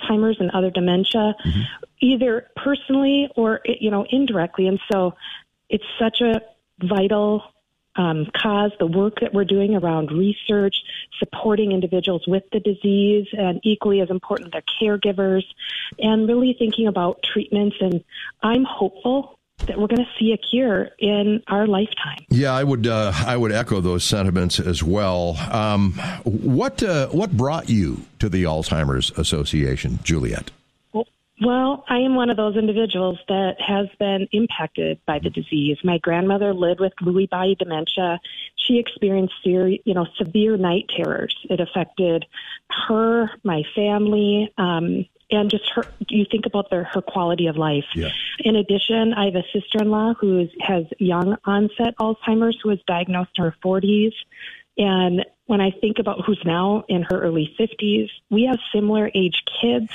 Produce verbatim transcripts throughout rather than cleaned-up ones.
Alzheimer's and other dementia, mm-hmm. either personally or, you know, indirectly. And so it's such a vital um, cause, the work that we're doing around research, supporting individuals with the disease, and equally as important, their caregivers, and really thinking about treatments. And I'm hopeful that we're going to see a cure in our lifetime. Yeah, I would uh, I would echo those sentiments as well. Um, what uh, what brought you to the Alzheimer's Association, Juliet? Well, well, I am one of those individuals that has been impacted by the disease. My grandmother lived with Lewy body dementia. She experienced ser- you know, severe night terrors. It affected her, my family, um, and just her, you think about their, her quality of life. Yeah. In addition, I have a sister-in-law who is, has young onset Alzheimer's, who was diagnosed in her forties. And when I think about who's now in her early fifties, we have similar age kids.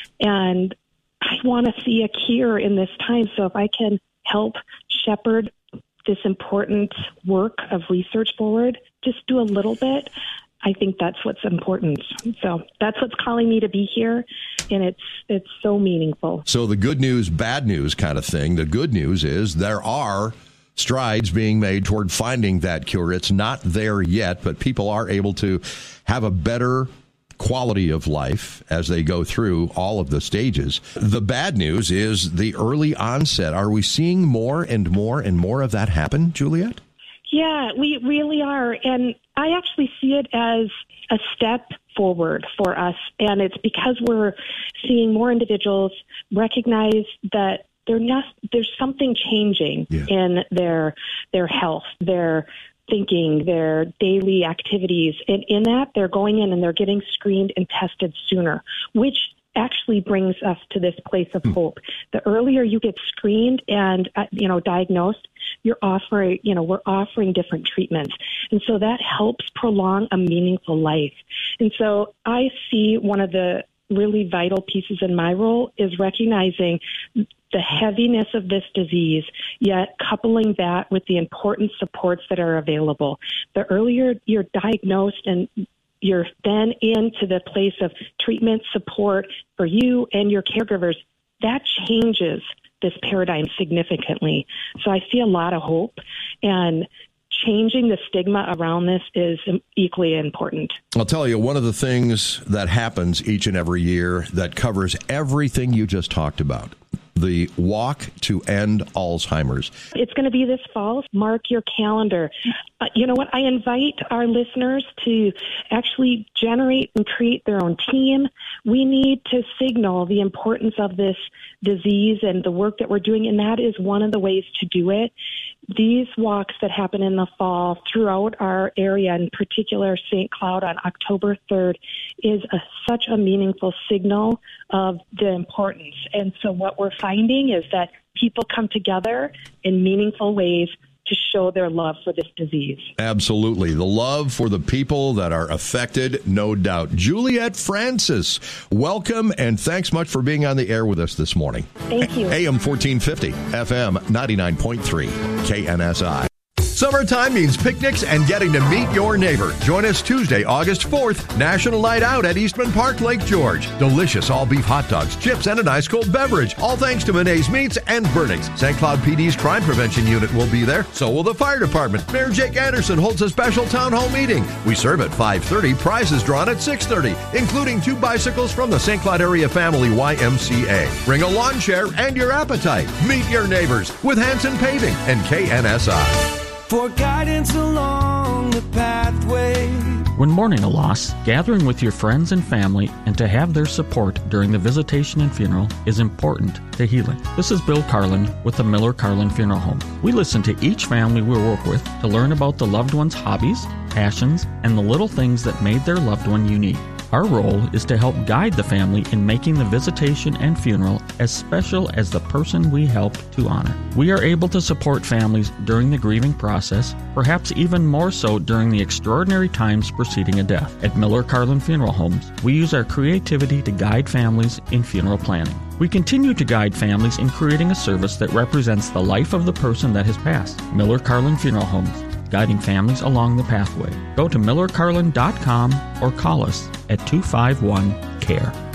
And I want to see a cure in this time. So if I can help shepherd this important work of research forward, just do a little bit, I think that's what's important. So that's what's calling me to be here, and it's it's so meaningful. So the good news, bad news kind of thing. The good news is there are strides being made toward finding that cure. It's not there yet, but people are able to have a better quality of life as they go through all of the stages. The bad news is the early onset. Are we seeing more and more and more of that happen, Juliet? Yeah, we really are. And I actually see it as a step forward for us. And it's because we're seeing more individuals recognize that they're not, there's something changing yeah. in their their health, their thinking, their daily activities. And in that, they're going in and they're getting screened and tested sooner, which actually brings us to this place of hmm. hope. The earlier you get screened and, uh, you know, diagnosed, you're offering, you know, we're offering different treatments. And so that helps prolong a meaningful life. And so I see one of the really vital pieces in my role is recognizing the heaviness of this disease, yet coupling that with the important supports that are available. The earlier you're diagnosed and you're then into the place of treatment support for you and your caregivers, that changes this paradigm significantly. So I see a lot of hope, and changing the stigma around this is equally important. I'll tell you, one of the things that happens each and every year that covers everything you just talked about, the Walk to End Alzheimer's. It's going to be this fall. Mark your calendar. Uh, you know what? I invite our listeners to actually generate and create their own team. We need to signal the importance of this disease and the work that we're doing, and that is one of the ways to do it. These walks that happen in the fall throughout our area, in particular Saint Cloud on October third, is a, such a meaningful signal of the importance. And so what we're finding is that people come together in meaningful ways to show their love for this disease. Absolutely. The love for the people that are affected, no doubt. Juliet Francis, welcome, and thanks much for being on the air with us this morning. Thank you. A M fourteen fifty, F M ninety-nine point three, K N S I. Summertime means picnics and getting to meet your neighbor. Join us Tuesday, August fourth, National Night Out at Eastman Park, Lake George. Delicious all-beef hot dogs, chips, and an ice-cold beverage. All thanks to Monet's Meats and Burnings. Saint Cloud P D's Crime Prevention Unit will be there. So will the Fire Department. Mayor Jake Anderson holds a special town hall meeting. We serve at five thirty, prizes drawn at six thirty, including two bicycles from the Saint Cloud Area Family Y M C A. Bring a lawn chair and your appetite. Meet your neighbors with Hanson Paving and K N S I. For guidance along the pathway. When mourning a loss, gathering with your friends and family and to have their support during the visitation and funeral is important to healing. This is Bill Carlin with the Miller Carlin Funeral Home. We listen to each family we work with to learn about the loved one's hobbies, passions, and the little things that made their loved one unique. Our role is to help guide the family in making the visitation and funeral as special as the person we help to honor. We are able to support families during the grieving process, perhaps even more so during the extraordinary times preceding a death. At Miller Carlin Funeral Homes, we use our creativity to guide families in funeral planning. We continue to guide families in creating a service that represents the life of the person that has passed. Miller Carlin Funeral Homes, guiding families along the pathway. Go to miller carlin dot com or call us at two five one, C A R E.